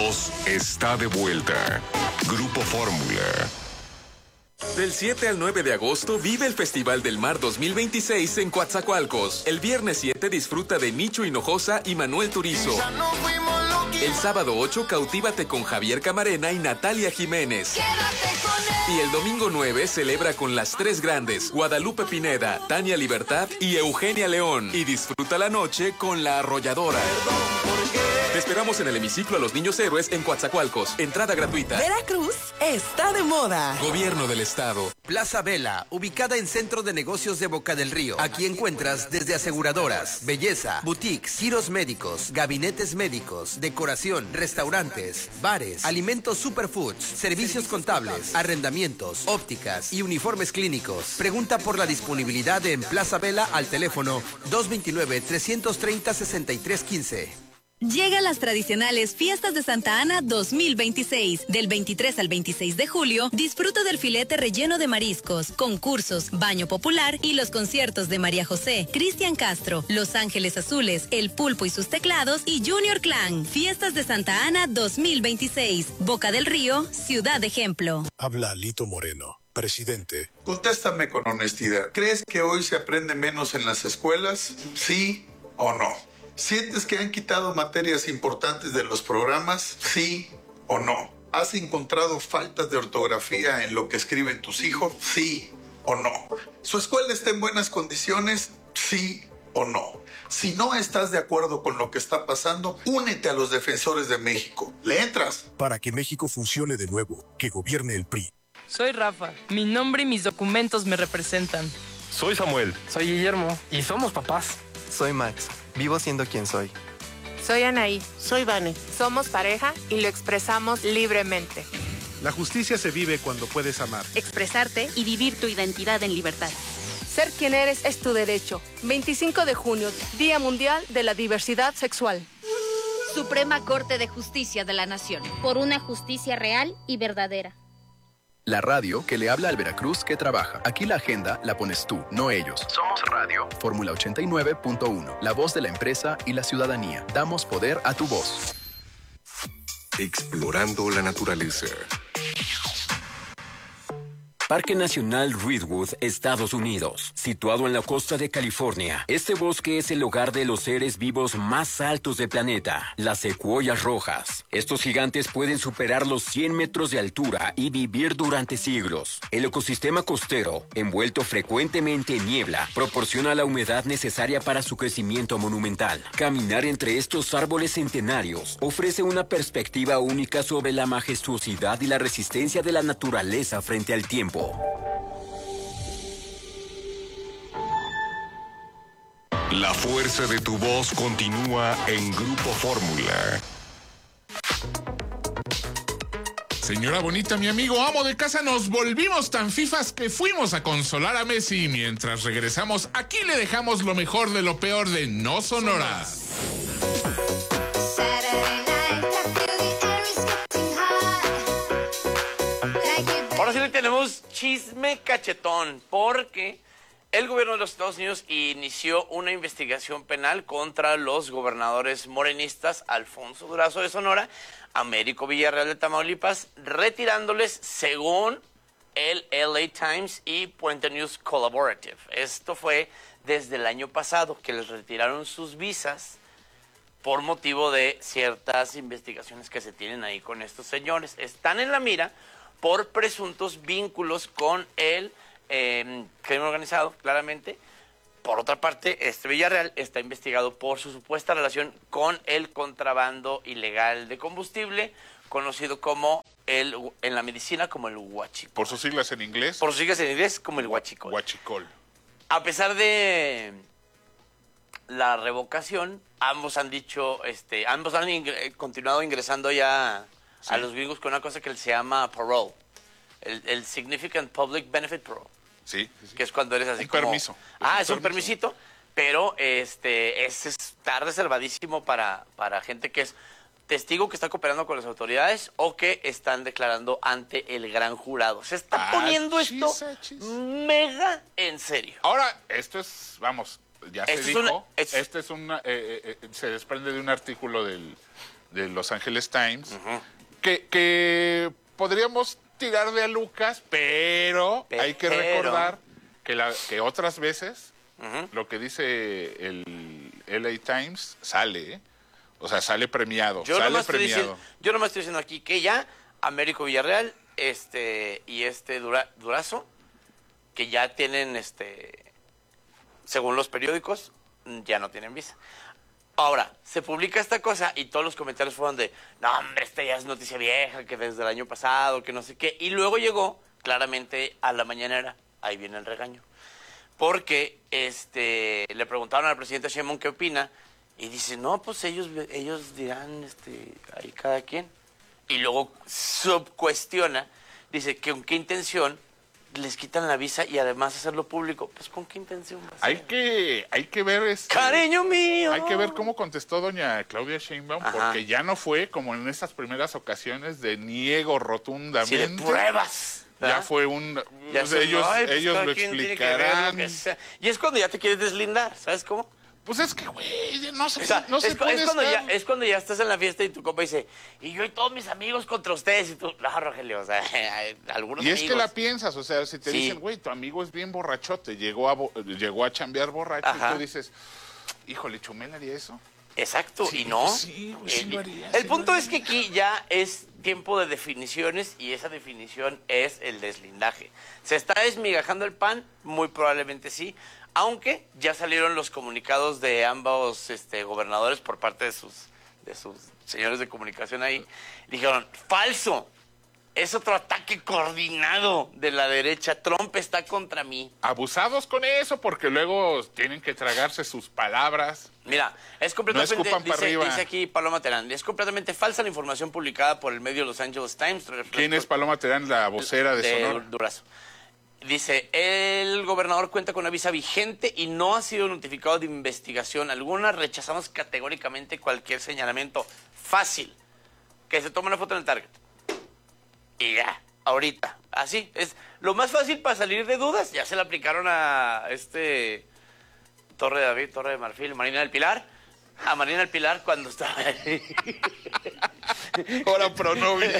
voz está de vuelta. Grupo Fórmula. Del 7 al 9 de agosto vive el Festival del Mar 2026 en Coatzacoalcos. El viernes 7 disfruta de Nicho Hinojosa y Manuel Turizo. El sábado 8 cautívate con Javier Camarena y Natalia Jiménez. Y el domingo 9 celebra con las tres grandes, Guadalupe Pineda, Tania Libertad y Eugenia León. Y disfruta la noche con La Arrolladora. Te esperamos en el hemiciclo a los Niños Héroes en Coatzacoalcos. Entrada gratuita. Veracruz está de moda. Gobierno del Estado. Plaza Vela, ubicada en Centro de Negocios de Boca del Río. Aquí encuentras desde aseguradoras, belleza, boutiques, giros médicos, gabinetes médicos, decoración, restaurantes, bares, alimentos superfoods, servicios contables, arrendamientos, ópticas y uniformes clínicos. Pregunta por la disponibilidad en Plaza Vela al teléfono 229-330-6315. Llegan las tradicionales Fiestas de Santa Ana 2026. Del 23 al 26 de julio, disfruta del filete relleno de mariscos, concursos, baño popular y los conciertos de María José, Cristian Castro, Los Ángeles Azules, El Pulpo y sus teclados y Junior Clan. Fiestas de Santa Ana 2026. Boca del Río, ciudad ejemplo. Habla Lito Moreno, presidente. Contéstame con honestidad. ¿Crees que hoy se aprende menos en las escuelas? ¿Sí o no? ¿Sientes que han quitado materias importantes de los programas? ¿Sí o no? ¿Has encontrado faltas de ortografía en lo que escriben tus hijos? ¿Sí o no? ¿Su escuela está en buenas condiciones? ¿Sí o no? Si no estás de acuerdo con lo que está pasando, únete a los defensores de México. ¿Le entras? Para que México funcione de nuevo, que gobierne el PRI. Soy Rafa. Mi nombre y mis documentos me representan. Soy Samuel. Soy Guillermo. Y somos papás. Soy Max. Vivo siendo quien soy. Soy Anaí. Soy Vane. Somos pareja y lo expresamos libremente. La justicia se vive cuando puedes amar, expresarte y vivir tu identidad en libertad. Ser quien eres es tu derecho. 25 de junio, Día Mundial de la Diversidad Sexual. Suprema Corte de Justicia de la Nación. Por una justicia real y verdadera. La radio que le habla al Veracruz que trabaja. Aquí la agenda la pones tú, no ellos. Somos Radio. Fórmula 89.1. La voz de la empresa y la ciudadanía. Damos poder a tu voz. Explorando la naturaleza. Parque Nacional Redwood, Estados Unidos, situado en la costa de California. Este bosque es el hogar de los seres vivos más altos del planeta, las secuoyas rojas. Estos gigantes pueden superar los 100 metros de altura y vivir durante siglos. El ecosistema costero, envuelto frecuentemente en niebla, proporciona la humedad necesaria para su crecimiento monumental. Caminar entre estos árboles centenarios ofrece una perspectiva única sobre la majestuosidad y la resistencia de la naturaleza frente al tiempo. La fuerza de tu voz continúa en Grupo Fórmula. Señora bonita, mi amigo amo de casa, nos volvimos tan fifas que fuimos a consolar a Messi. Mientras regresamos, aquí le dejamos lo mejor de lo peor de No Sonora. Ahora sí le tenemos chisme cachetón, porque el gobierno de los Estados Unidos inició una investigación penal contra los gobernadores morenistas Alfonso Durazo de Sonora, Américo Villarreal de Tamaulipas, retirándoles, según el LA Times y Puente News Collaborative. Esto fue desde el año pasado, que les retiraron sus visas por motivo de ciertas investigaciones que se tienen ahí con estos señores. Están en la mira por presuntos vínculos con el crimen organizado, claramente. Por otra parte, este Villarreal está investigado por su supuesta relación con el contrabando ilegal de combustible, conocido como en la medicina como el huachicol. ¿Por sus siglas en inglés? Por sus siglas en inglés como el huachicol. Huachicol. A pesar de la revocación, ambos han dicho, ambos han continuado ingresando ya a los gringos con una cosa que se llama parole, el Significant Public Benefit Parole. Sí. Que es cuando eres así como... permiso. Es un permisito, pero ese está reservadísimo para gente que es testigo que está cooperando con las autoridades o que están declarando ante el gran jurado. Se está poniendo esto mega en serio. Ahora, esto es, vamos, ya se dijo, se desprende de un artículo del de Los Angeles Times, que podríamos tirarle a Lucas, pero hay que recordar que otras veces lo que dice el LA Times sale, ¿eh? O sea, sale premiado, yo nomás estoy diciendo aquí que ya Américo Villarreal y Durazo, que ya tienen, según los periódicos, ya no tienen visa. Ahora, se publica esta cosa y todos los comentarios fueron de, no, hombre, esta ya es noticia vieja, que desde el año pasado, que no sé qué. Y luego llegó, claramente, a la mañanera, ahí viene el regaño. Porque le preguntaron al presidente Sheinbaum qué opina, y dice, no, pues ellos dirán, ahí cada quien. Y luego subcuestiona, dice que con qué intención les quitan la visa y además hacerlo público. Pues con qué intención va a ser? Hay que ver cariño mío. Hay que ver cómo contestó doña Claudia Sheinbaum, porque ya no fue como en esas primeras ocasiones de niego rotundamente. Sí, de pruebas. Ya fue ellos lo explicarán. Y es cuando ya te quieres deslindar, ¿sabes cómo? Pues es que, güey, no se es cuando ya estás en la fiesta y tu compa dice, y yo y todos mis amigos contra ustedes, y tú, no, Rogelio, o sea, algunos y amigos. es que la piensas, o sea, si te dicen, güey, tu amigo es bien borrachote, llegó a chambear borracho, y tú dices, híjole, ¿Chumel haría eso? Exacto, sí, y no. Sí, lo haría, el punto es que aquí ya es tiempo de definiciones y esa definición es el deslindaje. ¿Se está desmigajando el pan? Muy probablemente sí. Aunque ya salieron los comunicados de ambos gobernadores por parte de sus señores de comunicación ahí. Dijeron, falso, es otro ataque coordinado de la derecha. Trump está contra mí. Abusados con eso porque luego tienen que tragarse sus palabras. Mira, es completamente, no escupan para arriba. Dice aquí Paloma Terán, es completamente falsa la información publicada por el medio Los Angeles Times. ¿Quién es Paloma Terán, la vocera de Sonora? Durazo. Dice, el gobernador cuenta con una visa vigente y no ha sido notificado de investigación alguna. Rechazamos categóricamente cualquier señalamiento. Fácil. Que se tome una foto en el Target. Y ya, ahorita. Así, es lo más fácil para salir de dudas. Ya se le aplicaron a Torre de David, Torre de Marfil, Marina del Pilar. A Marina del Pilar cuando estaba ahí. Ahora Pronovis.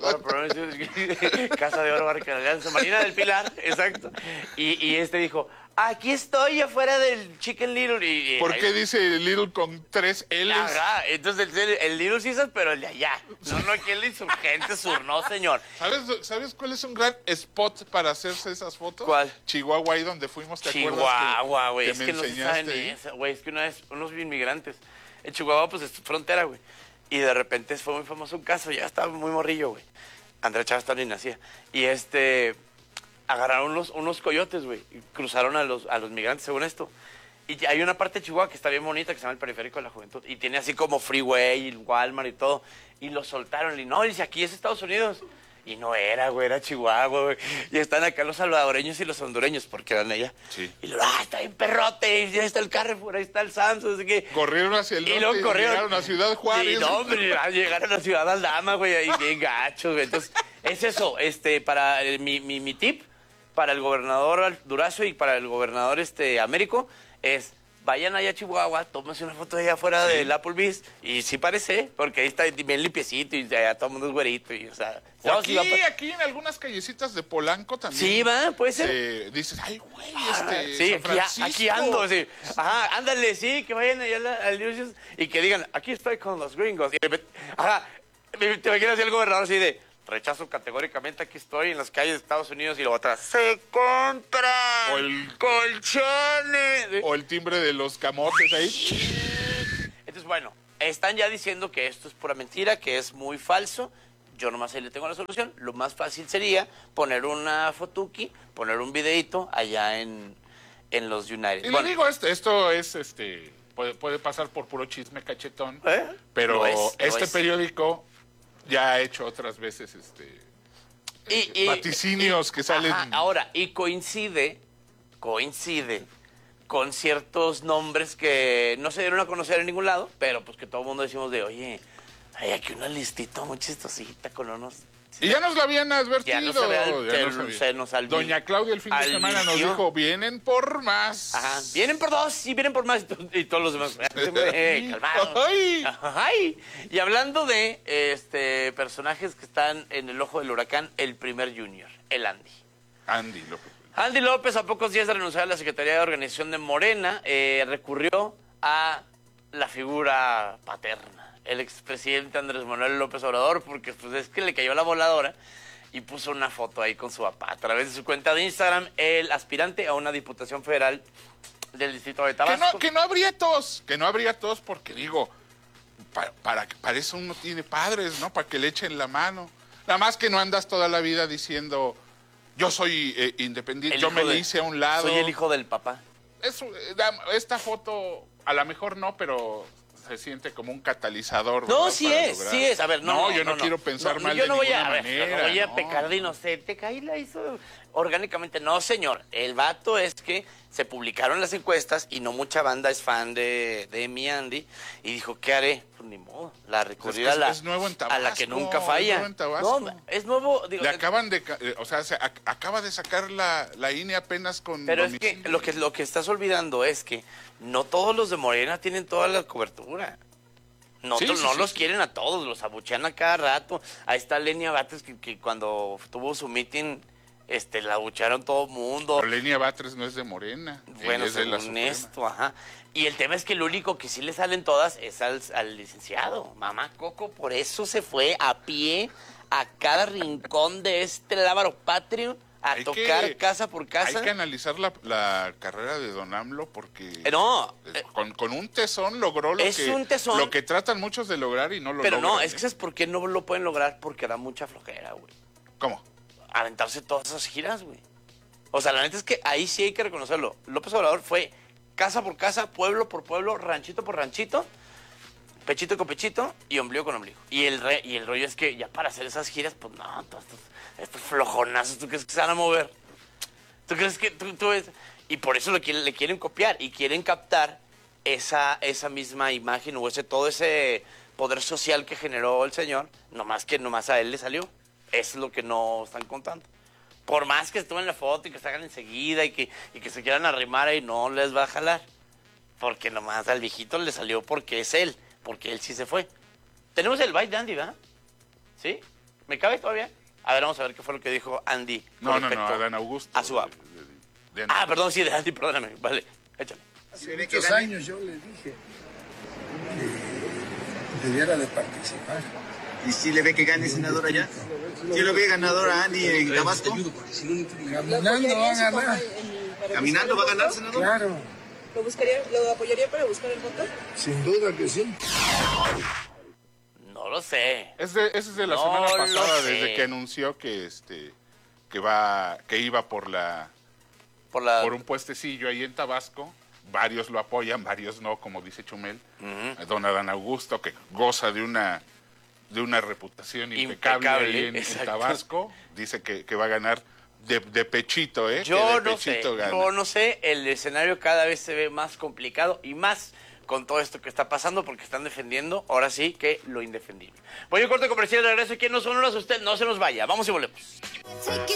Casa de Oro, Barca de Alianza. Marina del Pilar, exacto. Y dijo, aquí estoy afuera del Chicken Little. ¿Por qué dice Little con 3 L's? Ajá, entonces el Little Caesar, pero el de allá. No, aquí el Insurgente Sur, no, señor. ¿Sabes cuál es un gran spot para hacerse esas fotos? ¿Cuál? Chihuahua, ahí donde fuimos, ¿te acuerdas? Chihuahua, güey, es me que no se saben esa, güey, es que una vez unos inmigrantes en Chihuahua, pues es frontera, güey. Y de repente fue muy famoso un caso, ya estaba muy morrillo, güey. Andrés Chávez también nacía. Y agarraron unos coyotes, güey, y cruzaron a los migrantes, según esto. Y hay una parte de Chihuahua que está bien bonita, que se llama el Periférico de la Juventud, y tiene así como freeway, y Walmart y todo. Y lo soltaron, y no, dice, aquí es Estados Unidos. Y no era, güey, era Chihuahua, güey. Y están acá los salvadoreños y los hondureños, porque eran allá. Sí. Y luego, está bien perrote, y ya está el Carrefour, ahí está el Samsung, así que... Corrieron hacia el norte y llegaron a Ciudad Juárez. Y no, hombre, llegaron a Ciudad Aldama, güey, ahí bien gachos, güey. Entonces, es eso, para mi tip, para el gobernador Durazo y para el gobernador Américo, es... Vayan allá a Chihuahua, tómense una foto de allá afuera del Applebee's, y sí parece, porque ahí está bien limpiecito, y allá todo el mundo es güerito, y o sea... Aquí en algunas callecitas de Polanco también... Sí, puede ser. Dices, ay, güey, sí, San Francisco. aquí ando, sí. Ajá, ándale, sí, que vayan allá al News y que digan, aquí estoy con los gringos. Y, ajá, te imaginas así el gobernador así de... Rechazo categóricamente, aquí estoy en las calles de Estados Unidos y luego atrás. ¡Se compra! O el colchones. O el timbre de los camotes ahí. Entonces, bueno, están ya diciendo que esto es pura mentira, que es muy falso. Yo nomás ahí le tengo la solución. Lo más fácil sería poner una fotuki, poner un videito allá en los United. Y le digo, esto es puede pasar por puro chisme cachetón, pero periódico ya ha hecho otras veces vaticinios que salen. Ahora, y coincide con ciertos nombres que no se dieron a conocer en ningún lado, pero pues que todo el mundo decimos de, oye, hay aquí una listita muy chistosita con unos Y ya nos lo habían advertido. Ya se nos advirtió. Doña Claudia el fin de semana nos dijo, vienen por más. Ajá, vienen por 2 y vienen por más. Y todos los demás, calmados. Ay. Y hablando de personajes que están en el ojo del huracán, el primer Junior, el Andy. Andy López, a pocos días de renunciar a la Secretaría de Organización de Morena, recurrió a la figura paterna, el expresidente Andrés Manuel López Obrador, porque pues es que le cayó la voladora y puso una foto ahí con su papá. A través de su cuenta de Instagram, el aspirante a una diputación federal del distrito de Tabasco. Que no habría tos, porque digo, para eso uno tiene padres, ¿no? Para que le echen la mano. Nada más que no andas toda la vida diciendo, yo soy independiente, yo me hice a un lado. Soy el hijo del papá. Esta foto, a lo mejor no, pero se siente como un catalizador. No, sí es. A ver, yo no quiero pensar mal de ninguna manera. No voy a pecar de inocente. Que ahí la hizo orgánicamente. No, señor. El vato es que se publicaron las encuestas y no mucha banda es fan de mi Andy. Y dijo, ¿qué haré? Pues ni modo. La recurrir a la que nunca falla. No, es nuevo. Digo, le acaban de... acaba de sacar la INE apenas con... Pero es que lo que estás olvidando es que no todos los de Morena tienen toda la cobertura. No los quieren a todos, los abuchean a cada rato. Ahí está Lenia Batres que cuando tuvo su meeting, la abuchearon todo el mundo. Pero Lenia Batres no es de Morena. Bueno, según esto, ajá. Y el tema es que el único que sí le salen todas es al licenciado. Mamá Coco, por eso se fue a pie a cada rincón de este lábaro patrio a tocar casa por casa. Hay que analizar la carrera de Don AMLO porque con un tesón logró lo que tratan muchos de lograr y no lo logran. Pero no, es que ¿sabes por qué no lo pueden lograr? Porque da mucha flojera, güey. ¿Cómo? Aventarse todas esas giras, güey. O sea, la neta es que ahí sí hay que reconocerlo. López Obrador fue casa por casa, pueblo por pueblo, ranchito por ranchito, pechito con pechito y ombligo con ombligo. Y el rollo es que ya para hacer esas giras, pues no, todos estos flojonazos, ¿tú crees que se van a mover? ¿Tú crees que tú ves? Y por eso le quieren copiar y quieren captar esa misma imagen o todo ese poder social que generó el señor, nomás a él le salió. Eso es lo que no están contando. Por más que estuve en la foto y que se hagan enseguida y que se quieran arrimar ahí, no les va a jalar. Porque nomás al viejito le salió porque es él, porque él sí se fue. Tenemos el bite de Andy, ¿verdad? ¿Sí? ¿Me cabe todavía? A ver, vamos a ver qué fue lo que dijo Andy. No, Adán Augusto. A su app. Perdón, sí, de Andy, perdóname. Vale, échale. Hace muchos años yo le dije que debiera de participar. ¿Y si le ve que gane senador allá? ¿Sí lo ve ganador a Andy en Tabasco? Caminando va a ganar. ¿Caminando va a ganar, senador? Claro. ¿Lo apoyaría para buscar el voto? Sin duda que sí. No lo sé. Ese es de la semana pasada, desde que anunció que iba por un puestecillo ahí en Tabasco. Varios lo apoyan, varios no, como dice Chumel. Don Adán Augusto, que goza de una reputación impecable ahí en Tabasco, dice que va a ganar de pechito, Yo no sé, el escenario cada vez se ve más complicado y más con todo esto que está pasando porque están defendiendo, ahora sí, que lo indefendible. Voy a un corte comercial de regreso aquí en No Sonoras, usted no se nos vaya, vamos y volvemos.